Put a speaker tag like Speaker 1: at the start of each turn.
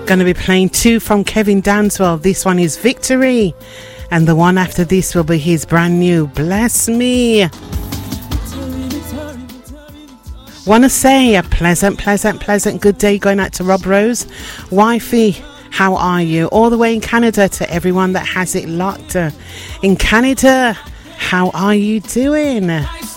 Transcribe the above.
Speaker 1: Going to be playing two from Kevin Danswell. This one is Victory, and the one after this will be his brand new Bless Me. Want to say a pleasant good day going out to Rob Rose. Wifey, how are you? All the way in Canada to everyone that has it locked. In Canada, how are you doing?